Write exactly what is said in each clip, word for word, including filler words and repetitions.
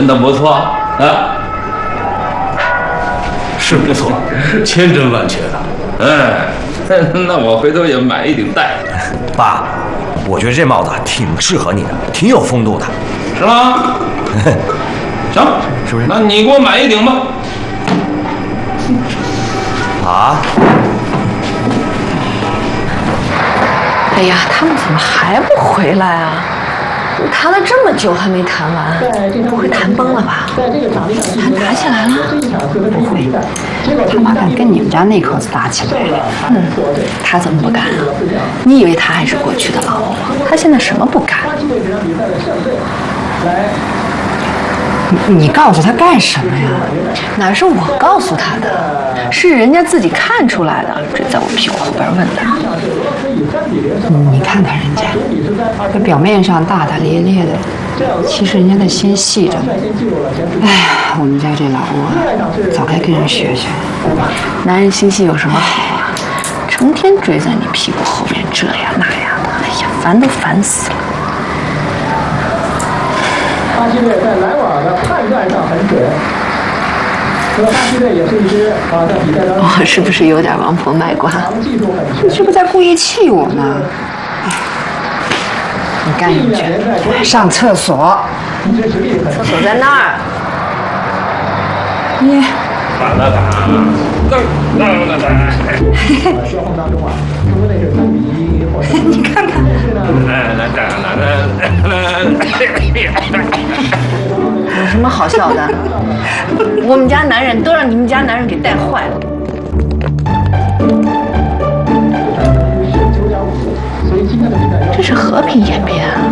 那不错啊， 是不错，千真万确的。 哎，那我回头也买一顶戴。 爸，我觉得这帽子挺适合你的，挺有风度的， 是吗？行， 是不是？ 那你给我买一顶吧。 啊？ 哎呀，他们怎么还不回来啊？谈了这么久还没谈完，不会谈崩了吧？谈打起来了？ 不会，他妈敢跟你们家那口子打起来。 嗯，他怎么不敢啊？你以为他还是过去的老我？他现在什么不敢？ 你你告诉他干什么呀？ 哪是我告诉他的，是人家自己看出来的，这在我屁股后边问的。 你看看人家，这表面上大大咧咧的，其实人家的心细着呢。哎呀，我们家这老窝早该跟人学学。 男人心细有什么好啊？成天追在你屁股后面这呀那呀的，哎呀，烦都烦死了。 巴西队在拦网的判断上很准。那么巴西队也是一支啊，在比赛当中， 我是不是有点王婆卖瓜？ 技术很你是不是在故意气我呢？哎，你赶紧去上厕所。 厕所在那儿。 你。 反了反，噔噔了噔。 双方当中啊，中国队是三比一获胜。 你看看。 来来来来来来。 有什么好笑的？我们家男人都让你们家男人给带坏了。这是和平演变啊！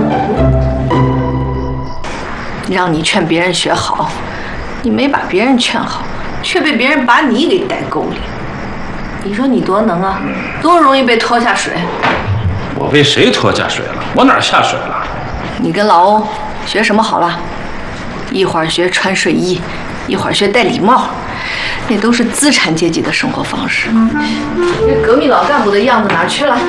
让你劝别人学好，你没把别人劝好，却被别人把你给带沟里。你说你多能啊？多容易被拖下水。 我被谁拖下水了？我哪儿下水了？ 你跟老欧学什么好了？一会儿学穿睡衣，一会儿学戴礼帽，那都是资产阶级的生活方式。这革命老干部的样子哪儿去了？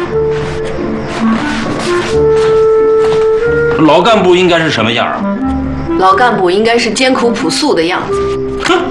老干部应该是什么样啊？ 老干部应该是艰苦朴素的样子。 哼，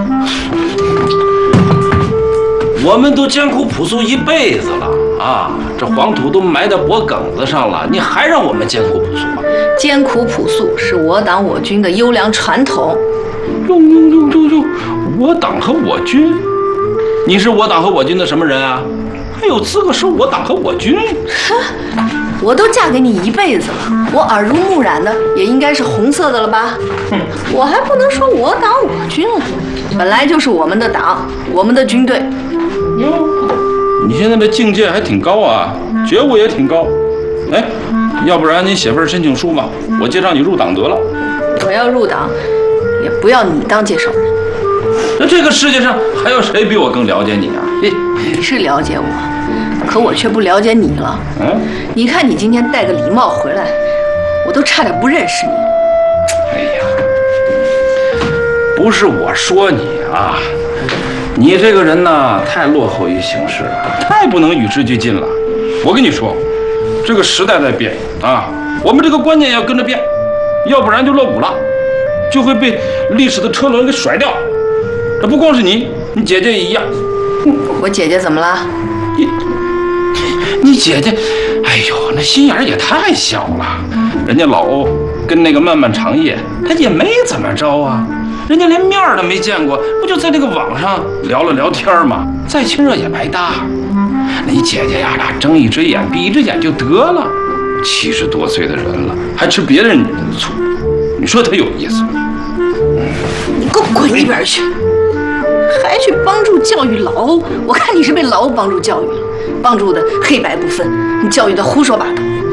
我们都艰苦朴素一辈子了啊！这黄土都埋在脖梗子上了，你还让我们艰苦朴素啊？ 艰苦朴素是我党我军的优良传统。 呦呦呦呦呦！我党和我军，你是我党和我军的什么人啊？还有资格说我党和我军？ 哼，我都嫁给你一辈子了，我耳濡目染的也应该是红色的了吧？ 哼， 我还不能说我党我军了，本来就是我们的党，我们的军队。 哟，你现在的境界还挺高啊，觉悟也挺高。哎，要不然你写份申请书吧，我介绍你入党得了。 我要入党，也不要你当介绍人。 那这个世界上还有谁比我更了解你啊？嘿， 你是了解我，可我却不了解你了。 嗯， 你看你今天戴个礼帽回来，我都差点不认识你。 哎呀，不是我说你啊，你这个人呢，太落后于形势了，太不能与时俱进了。我跟你说，这个时代在变啊，我们这个观念要跟着变，要不然就落伍了，就会被历史的车轮给甩掉。这不光是你，你姐姐也一样。 我姐姐怎么了？ 你你姐姐，哎呦，那心眼儿也太小了。人家老欧跟那个漫漫长夜，他也没怎么着啊，人家连面儿都没见过，不就在这个网上聊了聊天吗？再亲热也白搭。你姐姐呀，睁一只眼闭一只眼就得了，七十多岁的人了，还吃别人女人的醋，你说她有意思吗？ 你给我滚一边去！还去帮助教育老欧，我看你是被老欧帮助教育了，帮助的黑白不分，你教育的胡说八道。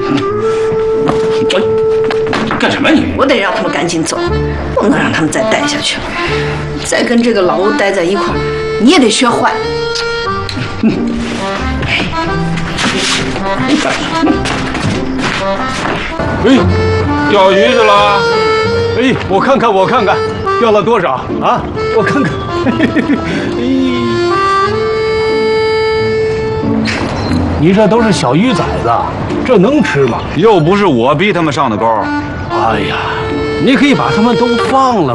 我干什么你？ 我得让他们赶紧走，不能让他们再待下去了。再跟这个老欧待在一块儿，你也得学坏。 哎，钓鱼去了？哎，我看看，我看看，钓了多少啊？我看看。你这都是小鱼崽子，这能吃吗？ 又不是我逼他们上的钩。 哎呀，你可以把他们都放了